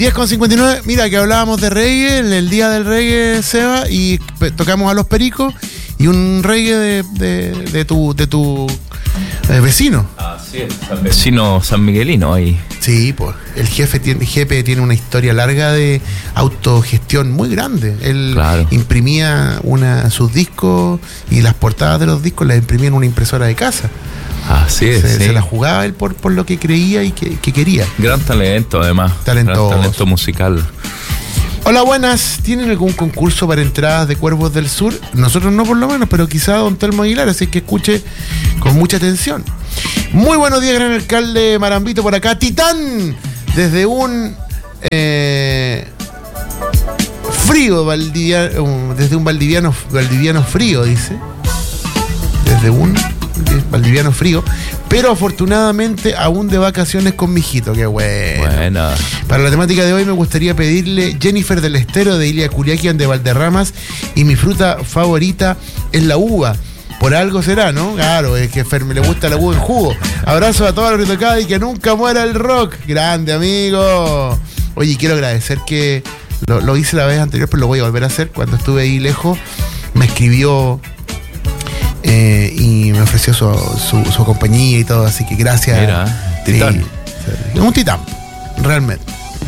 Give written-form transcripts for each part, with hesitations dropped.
10:59. Mira, que hablábamos de reggae, en el día del reggae, Seba, y tocamos a Los Pericos y un reggae de tu vecino. Así es, vecino San Miguelino ahí. Sí, pues el jefe tiene una historia larga de autogestión muy grande. Él imprimía sus discos y las portadas de los discos las imprimía en una impresora de casa. Así es. Se la jugaba él por lo que creía y que quería. Gran talento, además. Gran talento musical. Hola, buenas. ¿Tienen algún concurso para entradas de Cuervos del Sur? Nosotros no, por lo menos, pero quizá don Telmo Aguilar, así que escuche con mucha atención. Muy buenos días, gran alcalde Marambito, por acá. Titán, desde un frío valdiviano, desde un valdiviano frío, dice. Desde un valdiviano frío, pero afortunadamente aún de vacaciones con mi hijito. Qué bueno. Para la temática de hoy me gustaría pedirle Jennifer del Estero de Ilia Curiaquian de Valderramas, y mi fruta favorita es la uva. Por algo será, ¿no? Claro, es que Fermi le gusta la uva en jugo. Abrazo a todos los ritocados y que nunca muera el rock. Grande, amigo. Oye, quiero agradecer que lo hice la vez anterior, pero lo voy a volver a hacer. Cuando estuve ahí lejos, me escribió y me ofreció su compañía y todo, así que gracias. Mira, titán. Sí, un titán, realmente.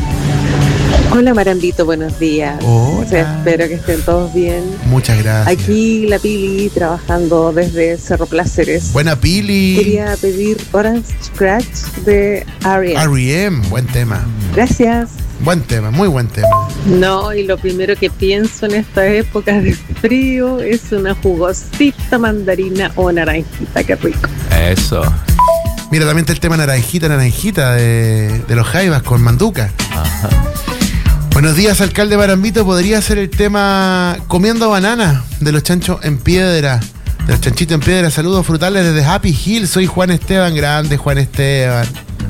Hola Marambito, buenos días. Hola. Espero que estén todos bien. Muchas gracias. Aquí la Pili trabajando desde Cerro Placeres. Buena Pili. Quería pedir Orange Scratch de R.E.M. R.E.M., buen tema. Gracias. Buen tema, muy buen tema. No, y lo primero que pienso en estas épocas de frío es una jugosita mandarina o naranjita, qué rico. Eso. Mira, también está el tema naranjita de los Jaivas con Manduca. Ajá. Buenos días, alcalde Marambito. ¿Podría ser el tema Comiendo Banana de los Chanchos en Piedra? De los Chanchitos en Piedra. Saludos frutales desde Happy Hill. Soy Juan Esteban, grande Juan Esteban.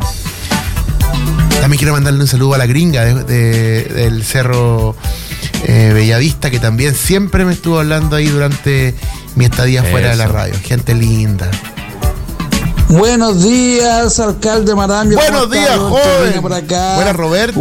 También quiero mandarle un saludo a la gringa del Cerro Bellavista, que también siempre me estuvo hablando ahí durante mi estadía fuera de la radio. Gente linda. Buenos días, alcalde Marambio. Buenos días, joven. Por acá. Buena, Roberto.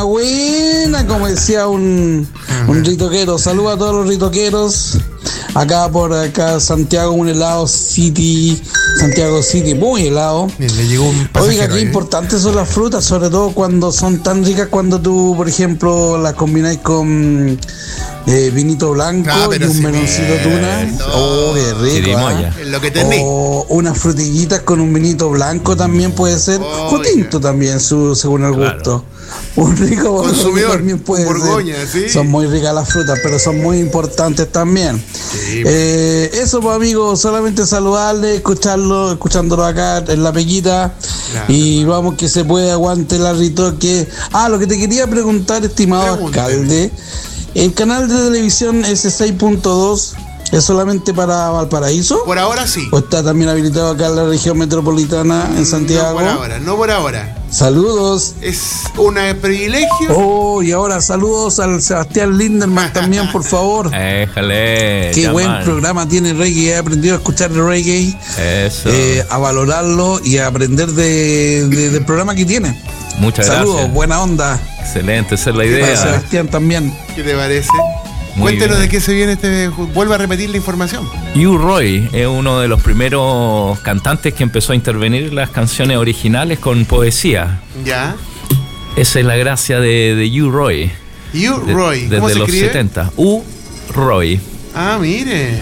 Buena, como decía un ritoquero. Saludos a todos los ritoqueros. Acá Santiago, un helado City. Santiago City, muy helado. Bien, le llegó un pasajero. Oiga, qué importantes son las frutas, sobre todo cuando son tan ricas, cuando tú, por ejemplo, las combináis con vinito blanco y un meloncito tuna. Oh, qué rico. Lo que tenés. O unas frutillitas con un vinito blanco también puede ser. O tinto también, según el gusto. Un rico consumidor también puede Borgoña, ser. ¿sí? Son muy ricas las frutas, pero son muy importantes también. Sí. Eso, pues, amigos, solamente saludarle, escuchándolo acá en la pequita. Claro. Y vamos, que se puede, aguante la ritoque. Lo que te quería preguntar, estimado alcalde, ¿el canal de televisión S6.2 es solamente para Valparaíso? Por ahora sí. ¿O está también habilitado acá en la región metropolitana, en Santiago? No por ahora. Saludos. Es un privilegio. Y ahora saludos al Sebastián Linderman también, por favor. Déjale. Qué buen programa tiene reggae. He aprendido a escuchar reggae. Eso. A valorarlo y a aprender del programa que tiene. Muchas Saludos, gracias. Buena onda. Excelente, esa es la idea. Sebastián también. ¿Qué te parece? Muy Cuéntenos bien. de qué se viene vuelva a repetir la información. U-Roy es uno de los primeros cantantes que empezó a intervenir en las canciones originales con poesía. Ya. Esa es la gracia de U-Roy. U-Roy, ¿cómo desde se los escribe? 70. U-Roy. Mire.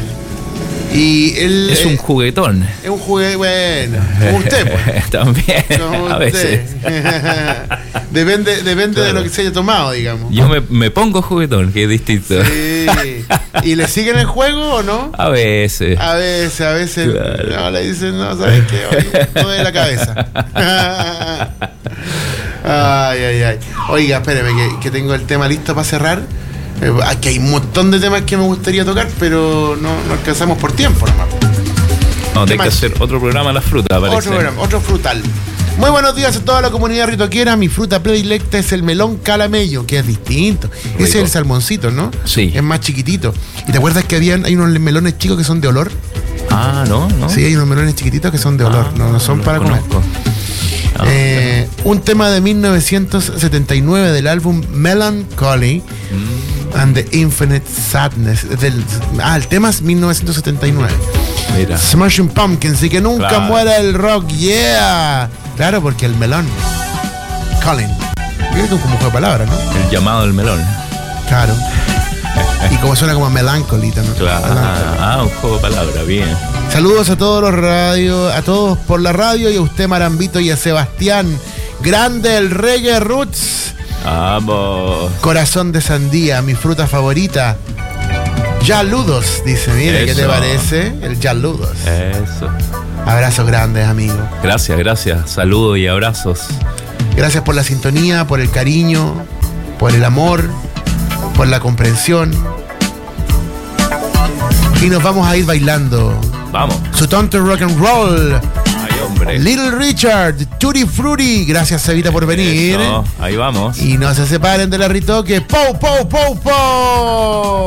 Y él es un juguetón. Es un juguetón, bueno, como usted, pues. También, como a usted. veces. Depende Claro. de lo que se haya tomado, digamos. Yo me pongo juguetón, que es distinto. Sí. ¿Y le siguen el juego o no? A veces. A veces. Claro. No, le dicen, no, ¿sabes qué? Hoy no de la cabeza. Ay. Oiga, espéreme, que tengo el tema listo para cerrar. Aquí hay un montón de temas que me gustaría tocar, pero no alcanzamos por tiempo nomás. No, hay que hacer otro programa de la fruta, parece. Otro frutal. Muy buenos días a toda la comunidad ritoquera. Mi fruta predilecta es el melón calamello, que es distinto. Rico. Ese es el salmoncito, ¿no? Sí. Es más chiquitito. ¿Y te acuerdas que hay unos melones chicos que son de olor? ¿No? Sí, hay unos melones chiquititos que son de olor. No son para comer. Un tema de 1979 del álbum Melancholy and the Infinite Sadness. El tema es 1979. Mira. Smashing Pumpkins, y que nunca muera el rock, yeah. Claro, porque el melón. Colin. Mira como juego de palabras, ¿no? El llamado del melón. Claro. Y como suena como Melancholy también. Claro. Un juego de palabras, bien. Saludos a todos los radios, a todos por la radio, y a usted, Marambito, y a Sebastián. Grande el reggae roots. Vamos. Corazón de sandía, mi fruta favorita. Yaludos, dice, mire, ¿qué te parece? El Yaludos. Eso. Abrazos grandes, amigo. Gracias. Saludos y abrazos. Gracias por la sintonía, por el cariño, por el amor, por la comprensión. Y nos vamos a ir bailando. Vamos. Su tonto rock and roll. Ay, hombre. Little Richard, Tutti Frutti. Gracias, Evita, por venir. Eso. Ahí vamos. Y no se separen de la Ritoque. ¡Pou, pou, pou, pou!